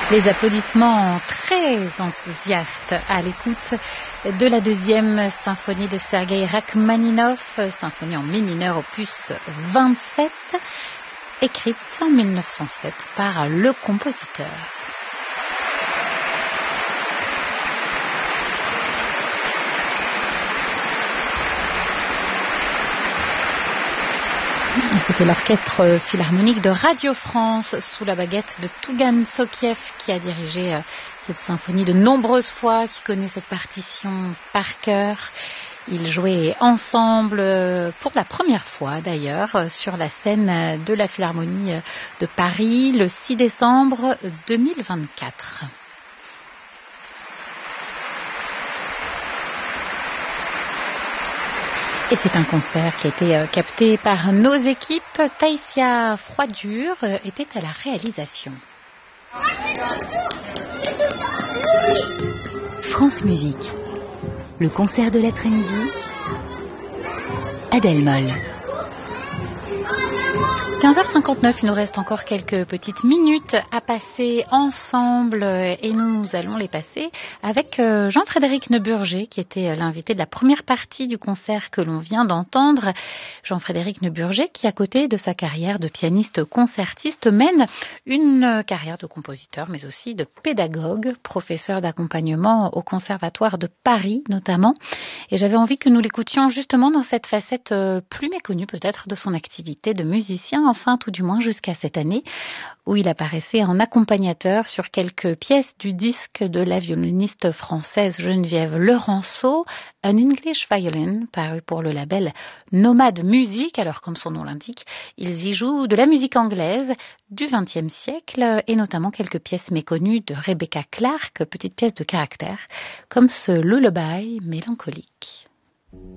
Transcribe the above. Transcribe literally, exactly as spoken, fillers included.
Les applaudissements très enthousiastes à l'écoute de la deuxième symphonie de Sergueï Rachmaninov, symphonie en mi mineur opus vingt-sept, écrite en mille neuf cent sept par le compositeur. C'était l'orchestre philharmonique de Radio France sous la baguette de Tougan Sokiev qui a dirigé cette symphonie de nombreuses fois, qui connaît cette partition par cœur. Ils jouaient ensemble pour la première fois d'ailleurs sur la scène de la Philharmonie de Paris le six décembre deux mille vingt-quatre. Et c'est un concert qui a été capté par nos équipes. Taïsia Froidure était à la réalisation. France Musique, le concert de l'après-midi, Adèle Moll. quinze heures cinquante-neuf, il nous reste encore quelques petites minutes à passer ensemble et nous allons les passer avec Jean-Frédéric Neuburger qui était l'invité de la première partie du concert que l'on vient d'entendre. Jean-Frédéric Neuburger qui, à côté de sa carrière de pianiste concertiste, mène une carrière de compositeur mais aussi de pédagogue, professeur d'accompagnement au Conservatoire de Paris notamment. Et j'avais envie que nous l'écoutions justement dans cette facette plus méconnue peut-être de son activité de musicien, enfin tout du moins jusqu'à cette année où il apparaissait en accompagnateur sur quelques pièces du disque de la violoniste française Geneviève Leranceau, An English Violin, paru pour le label Nomade Music. Alors comme son nom l'indique, ils y jouent de la musique anglaise du vingtième siècle et notamment quelques pièces méconnues de Rebecca Clark, petites pièces de caractère, comme ce lullaby mélancolique.